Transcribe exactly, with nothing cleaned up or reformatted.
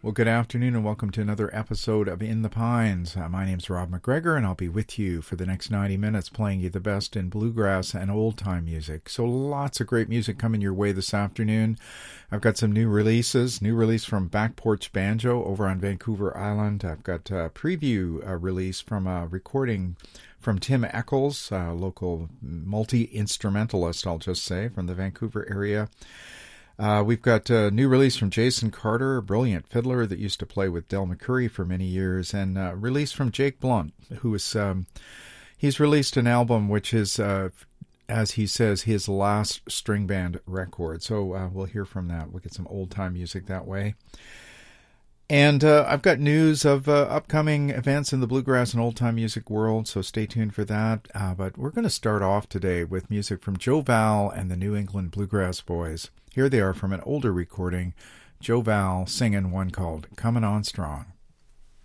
Well, good afternoon and welcome to another episode of In the Pines. Uh, my name's Rob McGregor and I'll be with you for the next ninety minutes playing you the best in bluegrass and old-time music. So lots of great music coming your way this afternoon. I've got some new releases, new release from Back Porch Banjo over on Vancouver Island. I've got a preview uh, release from a recording from Tim Eccles, a local multi-instrumentalist, I'll just say, from the Vancouver area. Uh, we've got a new release from Jason Carter, a brilliant fiddler that used to play with Del McCoury for many years, and a release from Jake Blunt, who is, um, he's released an album which is, uh, as he says, his last string band record. So uh, we'll hear from that. We'll get some old-time music that way. And uh, I've got news of uh, upcoming events in the bluegrass and old-time music world, so stay tuned for that. Uh, but we're going to start off today with music from Joe Val and the New England Bluegrass Boys. Here they are from an older recording, Joe Val singing one called Comin' On Strong.